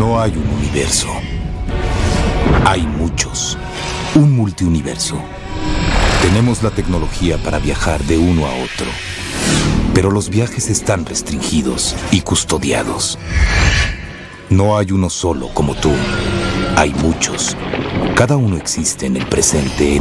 No hay un universo. Hay muchos. Un multiuniverso. Tenemos la tecnología para viajar de uno a otro. Pero los viajes están restringidos y custodiados. No hay uno solo como tú. Hay muchos. Cada uno existe en el presente.